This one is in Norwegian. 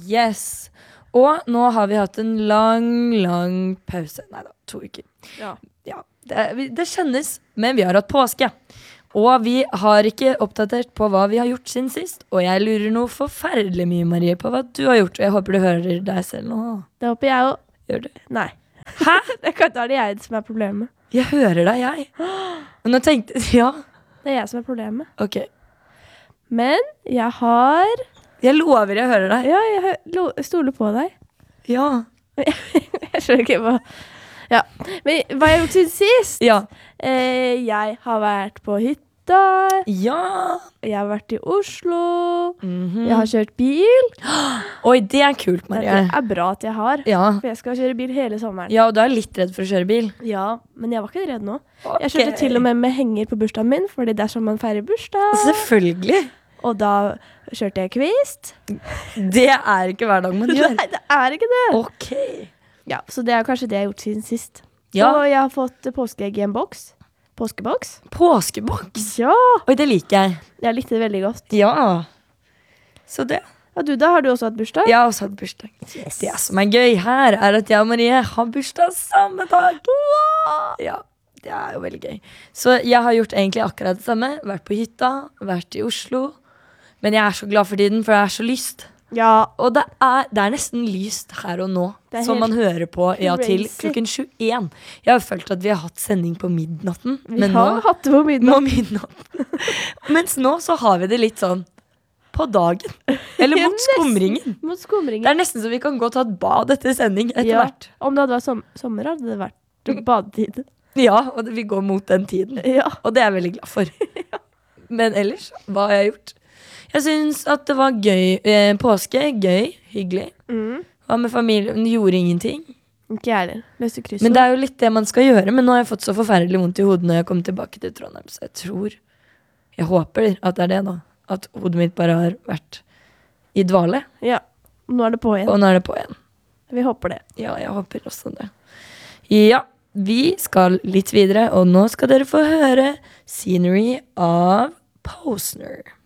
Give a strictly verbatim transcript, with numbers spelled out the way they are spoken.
Yes. Og nå har vi hatt en lang, lang pause. Neida, to uker. Ja. Ja, det, det kjennes, men vi har hatt påske. Og vi har ikke oppdatert på hva vi har gjort siden sist. Og jeg lurer noe forferdelig mye, Marie, på hva du har gjort. Og jeg håper du hører deg selv nå. Det håper jeg jo. Gjør du? Nei. Hæ? Det kan da er det jeg som er problemet. Jeg hører deg, jeg. Men nå tenkte jeg, ja. Det er jeg som er problemet. Ok. Men jeg har... Jeg lover jeg hører deg. Ja, jeg hø- lo- stoler på deg. Ja. Jeg skjønner ikke hva... Ja, men hva har jeg gjort siden sist? Ja. Eh, jeg har vært på hytta. Ja. Jeg har vært i Oslo. Mhm. Jeg har kjørt bil. Oi, det er kult, Det Marie. er bra at jeg har. Ja. For jeg skal kjøre bil hele sommeren. Ja, og du er litt redd for å kjøre bil. Ja, men jeg var ikke redd nå. Ok. Jeg kjørte til og med med henger på bursdagen min, fordi det er sånn man feirer bursdag. Selvfølgelig. Og da kjørte jeg kvist. Det er ikke hver dag man gjør. Nei, det er ikke det. Ok. Ja, så det er kanskje det jeg har gjort siden sist. Ja. Og jeg har fått påskeegg i en boks. Påskeboks. Påskeboks. Ja, Oi, det liker jeg. jeg likte det veldig godt. Ja. Så det. Ja, du da, har du også hatt bursdag? Jeg har også hatt bursdag. Det som er gøy her, er at jeg og Marie har bursdag samme dag. Ja, det er jo veldig gøy. Så jeg har gjort egentlig akkurat det samme. Vært på hytta, vært i Oslo. Men jeg er så glad for tiden, for jeg er så lyst. Ja, Og det er, det er nesten lyst her og nå, Det er som helt man hører på ja, til crazy. klokken tjueen. Jeg har følt at vi har hatt sending på midnatten, vi men har nå, hatt det på nå midnatt. midnatten. Mens nå så har vi det litt sånn på dagen. Eller Ja, mot nesten. skumringen. Mot Det skumringen. er nesten så vi kan gå og ta et bad etter sending etter Ja, hvert. om det hadde vært som sommer, hadde det vært badetid. Ja, og det, vi går mot den tiden. Ja. Og det er jeg veldig glad for. Men ellers, hva har jeg gjort? Jeg synes at det var gøy. Eh, påske, gøy, hyggelig. Mm. Hva med familien? Gjorde ingenting. Ikke jeg heller. Løste kryssord. Men det er jo litt det man skal gjøre. Men nå har jeg fått så forferdelig vondt i hodet når jeg kom tilbake til Trondheim. Så jeg tror, jeg håper at det er det da. At hodet mitt bare har vært i dvale. Ja, nå er det på igjen. Og nå er det på igjen. Vi håper det. Ja, jeg håper også det. Ja, vi skal litt videre. Og nå skal dere få høre Scenery av Posner.